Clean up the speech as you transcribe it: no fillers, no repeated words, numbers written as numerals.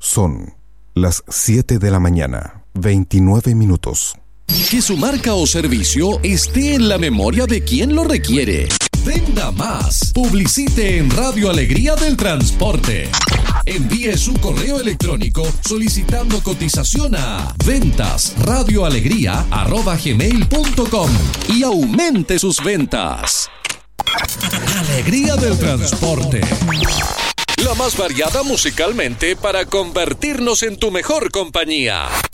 Son las 7 de la mañana, 29 minutos. Que su marca o servicio esté en la memoria de quien lo requiere. Venda más. Publicite en Radio Alegría del Transporte. Envíe su correo electrónico solicitando cotización a ventasradioalegría@gmail.com y aumente sus ventas. Alegría del Transporte. La más variada musicalmente para convertirnos en tu mejor compañía.